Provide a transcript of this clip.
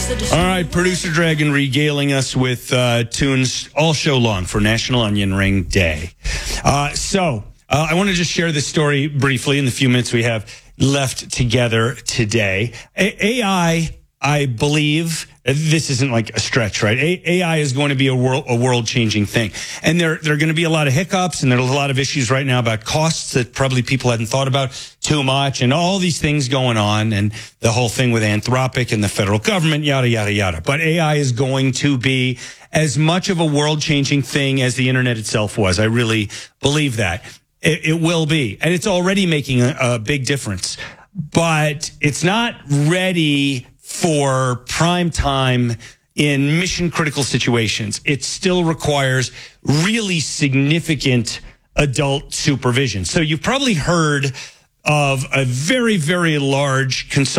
All right, Producer Dragon regaling us with tunes all show long for National Onion Ring Day. I want to just share this story briefly in the few minutes we have left together today. AI, I believe, this isn't like a stretch, right? AI is going to be a world-changing thing. And there are going to be a lot of hiccups, and there are a lot of issues right now about costs that probably people hadn't thought about too much, and all these things going on, and the whole thing with Anthropic and the federal government, yada, yada, yada. But AI is going to be as much of a world-changing thing as the internet itself was. I really believe that. It will be. And it's already making a big difference. But it's not ready for prime time in mission critical situations. It still requires really significant adult supervision. So you've probably heard of a very, very large consulting